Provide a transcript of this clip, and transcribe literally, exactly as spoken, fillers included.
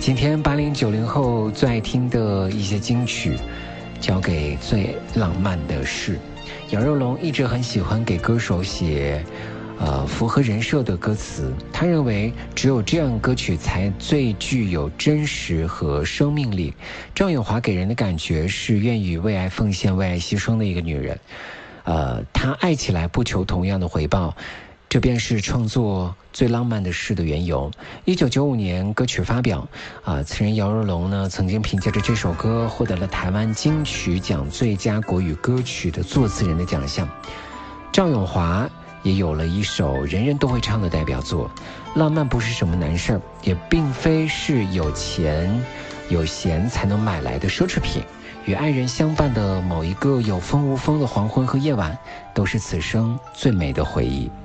今天八零九零后最爱听的一些金曲，交给最浪漫的事。杨若龙一直很喜欢给歌手写呃，符合人设的歌词，他认为只有这样歌曲才最具有真实和生命力。赵咏华给人的感觉是愿意为爱奉献、为爱牺牲的一个女人。呃，她爱起来不求同样的回报，这便是创作最浪漫的事的缘由。一九九五年歌曲发表，啊、呃，词人姚若龙呢曾经凭借着这首歌获得了台湾金曲奖最佳国语歌曲的作词人的奖项。赵咏华也有了一首人人都会唱的代表作。浪漫不是什么难事儿，也并非是有钱有闲才能买来的奢侈品。与爱人相伴的某一个有风无风的黄昏和夜晚，都是此生最美的回忆。